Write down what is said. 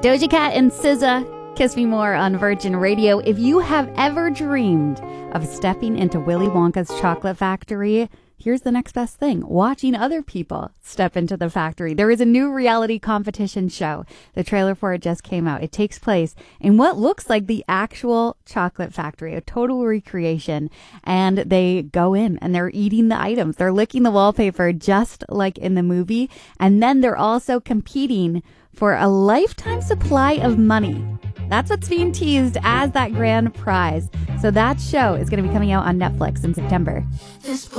Doja Cat and SZA, Kiss Me More on Virgin Radio. If you have ever dreamed of stepping into Willy Wonka's chocolate factory, here's the next best thing: watching other people step into the factory. There is a new reality competition show. The trailer for it just came out. It takes place in what looks like the actual chocolate factory, a total recreation. And they go in and they're eating the items. They're licking the wallpaper just like in the movie. And then they're also competing for a lifetime supply of money. That's what's being teased as that grand prize. So that show is going to be coming out on Netflix in September.